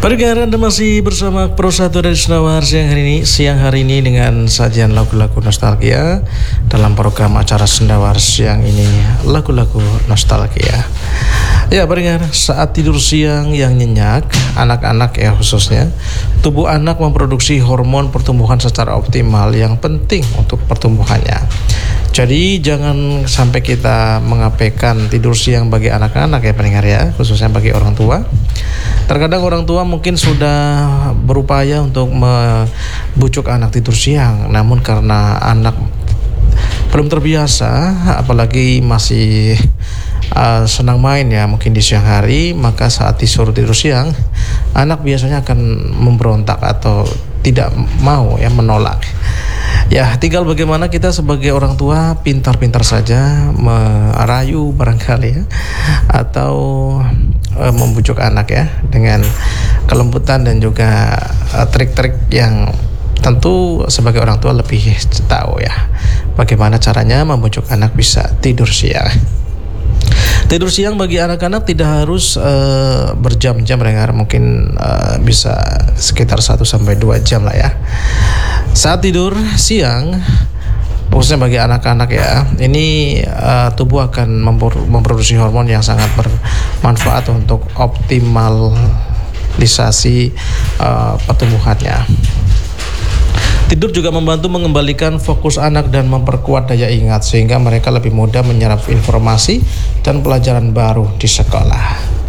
Pendengar, Anda masih bersama Pro 1 dari Senawar siang hari ini dengan sajian lagu-lagu nostalgia dalam program acara Senawar siang ini, lagu-lagu nostalgia. Ya, pendengar, saat tidur siang yang nyenyak, anak-anak ya khususnya, tubuh anak memproduksi hormon pertumbuhan secara optimal yang penting untuk pertumbuhannya. Jadi jangan sampai kita mengabaikan tidur siang bagi anak-anak ya pendengar ya, khususnya bagi orang tua. Terkadang orang tua mungkin sudah berupaya untuk membujuk anak tidur siang, namun karena anak belum terbiasa, apalagi masih senang main ya mungkin di siang hari, maka saat disuruh tidur siang, anak biasanya akan memberontak atau tidak mau ya, menolak. Ya, tinggal bagaimana kita sebagai orang tua pintar-pintar saja merayu barangkali ya, atau membujuk anak ya dengan kelembutan dan juga trik-trik yang tentu sebagai orang tua lebih tahu ya bagaimana caranya membujuk anak bisa tidur siang. Tidur siang bagi anak-anak tidak harus berjam-jam dengar, mungkin bisa sekitar 1-2 jam lah ya. Saat tidur siang, khususnya bagi anak-anak ya, ini tubuh akan memproduksi hormon yang sangat bermanfaat untuk optimalisasi pertumbuhannya. Tidur juga membantu mengembalikan fokus anak dan memperkuat daya ingat sehingga mereka lebih mudah menyerap informasi dan pelajaran baru di sekolah.